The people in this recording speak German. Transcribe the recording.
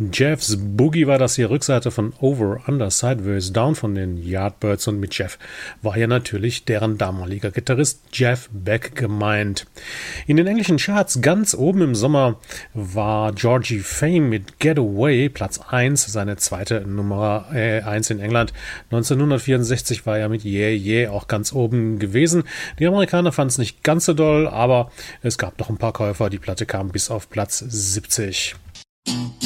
Jeff's Boogie war das hier, Rückseite von Over, Under, Sideways, Down von den Yardbirds, und mit Jeff war ja natürlich deren damaliger Gitarrist Jeff Beck gemeint. In den englischen Charts ganz oben im Sommer war Georgie Fame mit Get Away Platz 1, seine zweite Nummer 1 in England. 1964 war er mit Yeah Yeah auch ganz oben gewesen. Die Amerikaner fanden es nicht ganz so doll, aber es gab noch ein paar Käufer. Die Platte kam bis auf Platz 70.